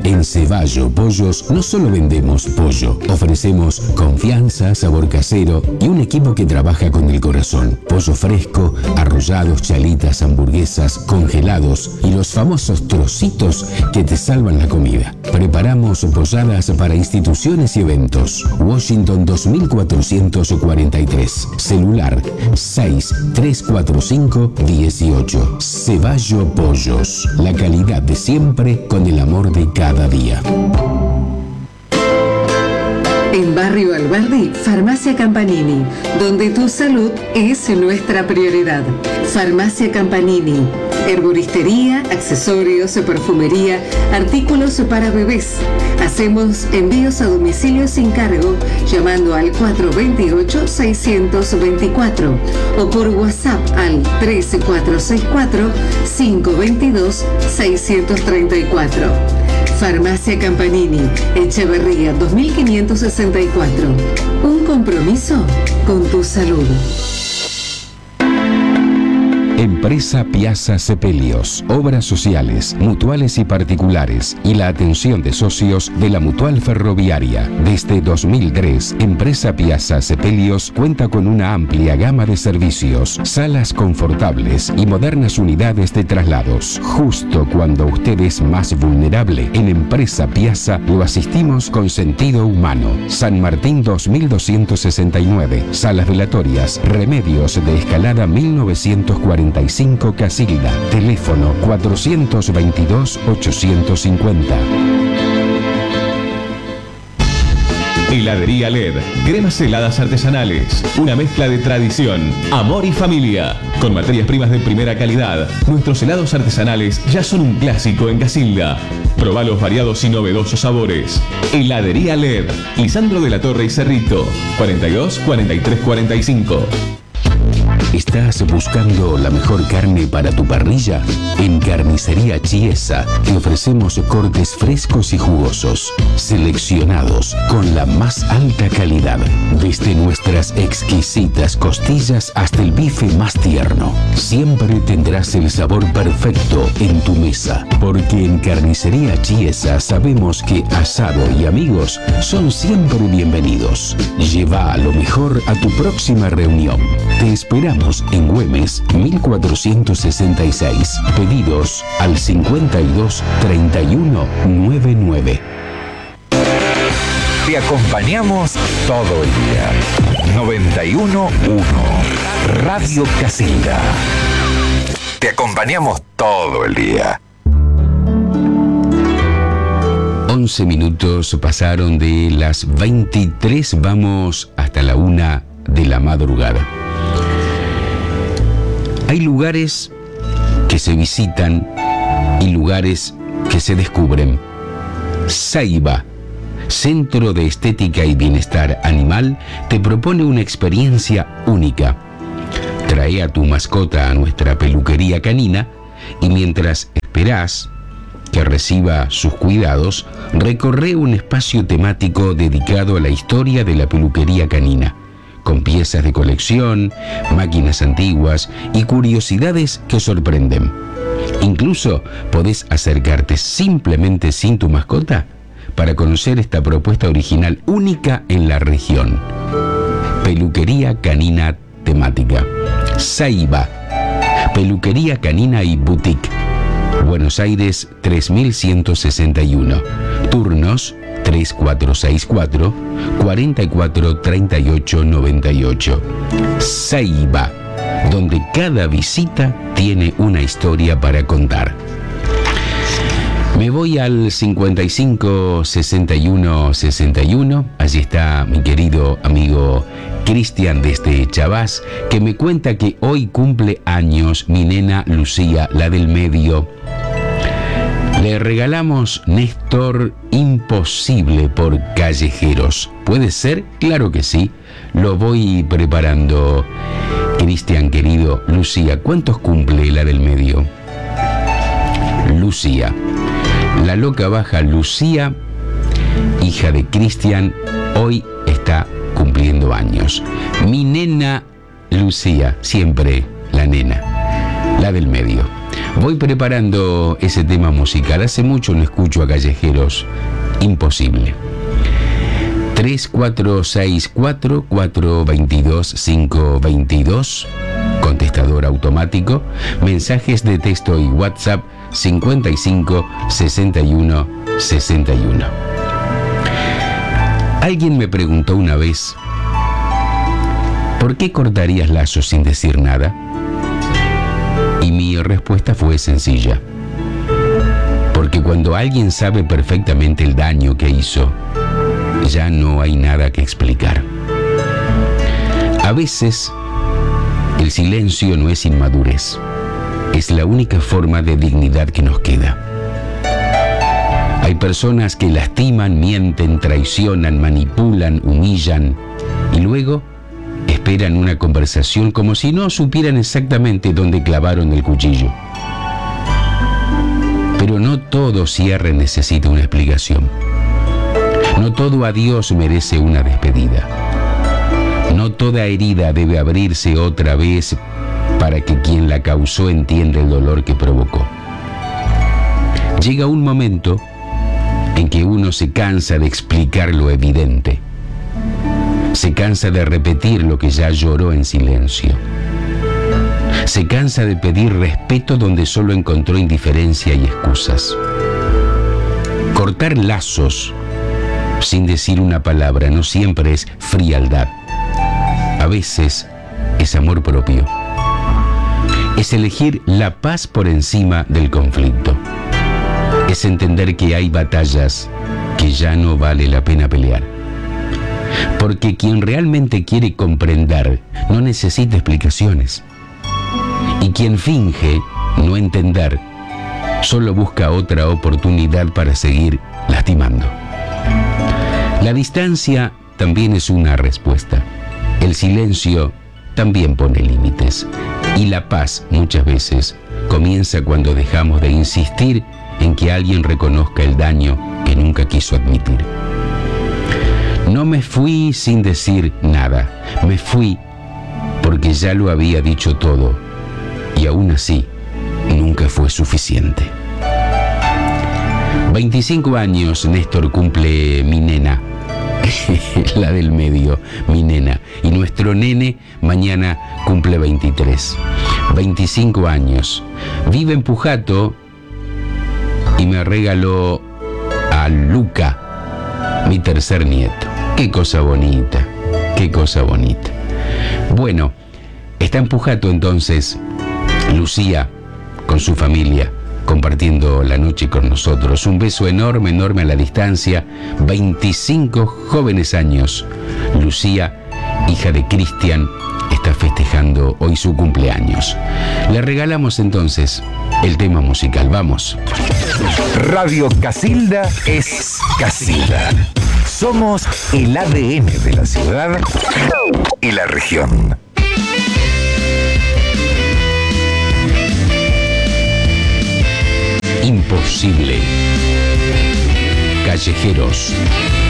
En Ceballo Pollos no solo vendemos pollo, ofrecemos confianza, sabor casero y un equipo que trabaja con el corazón. Pollo fresco, arrollados, chalitas, hamburguesas, congelados y los famosos trocitos que te salvan la comida. Preparamos polladas para instituciones y eventos. Washington 2443. Celular 634518. Ceballo Pollos. La calidad de siempre con el amor de cada día. En Barrio Alberdi, Farmacia Campanini, donde tu salud es nuestra prioridad. Farmacia Campanini, herboristería, accesorios, perfumería, artículos para bebés. Hacemos envíos a domicilio sin cargo llamando al 428-624 o por WhatsApp al 13464-522-634. Farmacia Campanini, Echeverría 2564. Un compromiso con tu salud. Empresa Piazza Sepelios, obras sociales, mutuales y particulares y la atención de socios de la Mutual Ferroviaria. Desde 2003, Empresa Piazza Sepelios cuenta con una amplia gama de servicios, salas confortables y modernas unidades de traslados. Justo cuando usted es más vulnerable, en Empresa Piazza lo asistimos con sentido humano. San Martín 2269, salas velatorias, Remedios de Escalada 1945 Casilda, teléfono 422-850. Heladería LED, cremas heladas artesanales, una mezcla de tradición, amor y familia. Con materias primas de primera calidad, nuestros helados artesanales ya son un clásico en Casilda. Probá los variados y novedosos sabores. Heladería LED, Lisandro de la Torre y Cerrito, 42 43 45. ¿Estás buscando la mejor carne para tu parrilla? En Carnicería Chiesa te ofrecemos cortes frescos y jugosos, seleccionados con la más alta calidad. Desde nuestras exquisitas costillas hasta el bife más tierno. Siempre tendrás el sabor perfecto en tu mesa, porque en Carnicería Chiesa sabemos que asado y amigos son siempre bienvenidos. Lleva lo mejor a tu próxima reunión. Te esperamos en Güemes 1466. Pedidos al 52 31 99. Te acompañamos todo el día. 91.1 Radio Casilda. Te acompañamos todo el día. 11 minutos pasaron de las 23. Vamos hasta la 1 de la madrugada. Hay lugares que se visitan y lugares que se descubren. Saiba, Centro de Estética y Bienestar Animal, te propone una experiencia única. Trae a tu mascota a nuestra peluquería canina y mientras esperás que reciba sus cuidados, recorre un espacio temático dedicado a la historia de la peluquería canina, con piezas de colección, máquinas antiguas y curiosidades que sorprenden. Incluso podés acercarte simplemente sin tu mascota para conocer esta propuesta original única en la región. Peluquería canina temática. Saiba, peluquería canina y boutique. Buenos Aires 3161. Turnos 3464 44 38 98. Saiba, donde cada visita tiene una historia para contar. Me voy al 55 61 61. Allí está mi querido amigo Cristian desde Chavás, que me cuenta que hoy cumple años mi nena Lucía, la del medio. Le regalamos Néstor Imposible por Callejeros. ¿Puede ser? Claro que sí. Lo voy preparando. Cristian, querido. Lucía, ¿cuántos cumple la del medio? Lucía. La loca baja Lucía, hija de Cristian, hoy está cumpliendo años. Mi nena Lucía, siempre la nena, la del medio. Voy preparando ese tema musical. Hace mucho no escucho a Callejeros. Imposible. 3464-422-522. Contestador automático. Mensajes de texto y WhatsApp 55 61 61. Alguien me preguntó una vez: ¿por qué cortarías lazos sin decir nada? Y mi respuesta fue sencilla. Porque cuando alguien sabe perfectamente el daño que hizo, ya no hay nada que explicar. A veces, el silencio no es inmadurez. Es la única forma de dignidad que nos queda. Hay personas que lastiman, mienten, traicionan, manipulan, humillan y luego esperan una conversación como si no supieran exactamente dónde clavaron el cuchillo. Pero no todo cierre necesita una explicación. No todo adiós merece una despedida. No toda herida debe abrirse otra vez para que quien la causó entienda el dolor que provocó. Llega un momento en que uno se cansa de explicar lo evidente. Se cansa de repetir lo que ya lloró en silencio. Se cansa de pedir respeto donde solo encontró indiferencia y excusas. Cortar lazos sin decir una palabra no siempre es frialdad. A veces es amor propio. Es elegir la paz por encima del conflicto. Es entender que hay batallas que ya no vale la pena pelear. Porque quien realmente quiere comprender no necesita explicaciones. Y quien finge no entender solo busca otra oportunidad para seguir lastimando. La distancia también es una respuesta. El silencio también pone límites. Y la paz muchas veces comienza cuando dejamos de insistir en que alguien reconozca el daño que nunca quiso admitir. No me fui sin decir nada. Me fui porque ya lo había dicho todo. Y aún así, nunca fue suficiente. 25 años, Néstor, cumple mi nena. La del medio, mi nena. Y nuestro nene mañana cumple 23. 25 años. Vive en Pujato y me regaló a Luca, mi tercer nieto. Qué cosa bonita, qué cosa bonita. Bueno, está en Pujato entonces Lucía con su familia, compartiendo la noche con nosotros. Un beso enorme, enorme a la distancia. 25 jóvenes años. Lucía, hija de Cristian, está festejando hoy su cumpleaños. Le regalamos entonces el tema musical. Vamos. Radio Casilda es Casilda. Somos el ADN de la ciudad y la región. Imposible. Callejeros.